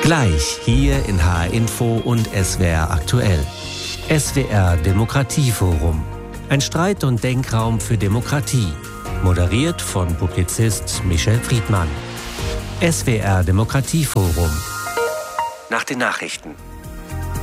Gleich hier in HR Info und SWR aktuell. SWR Demokratieforum. Ein Streit- und Denkraum für Demokratie. Moderiert von Publizist Michel Friedmann. SWR Demokratieforum. Nach den Nachrichten.